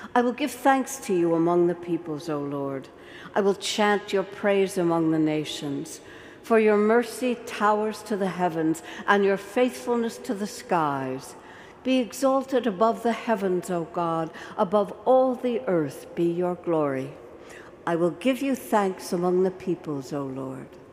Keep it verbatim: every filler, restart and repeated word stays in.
I will give thanks to you among the peoples, O Lord. I will chant your praise among the nations. For your mercy towers to the heavens, and your faithfulness to the skies. Be exalted above the heavens, O God. Above all the earth be your glory. I will give you thanks among the peoples, O Lord.